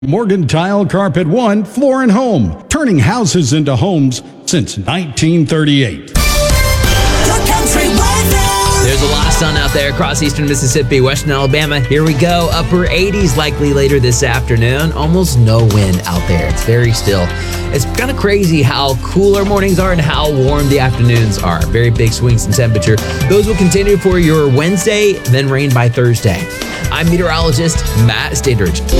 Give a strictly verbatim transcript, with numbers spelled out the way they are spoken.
Morgan Tile Carpet One Floor and Home, turning houses into homes since nineteen thirty-eight. There's a lot of sun out there across eastern Mississippi, western Alabama. Here we go. Upper eighties likely later this afternoon. Almost no wind out there. It's very still. It's kind of crazy how cool our mornings are and how warm the afternoons are. Very big swings in temperature. Those will continue for your Wednesday, then rain by Thursday. I'm meteorologist Matt Standridge.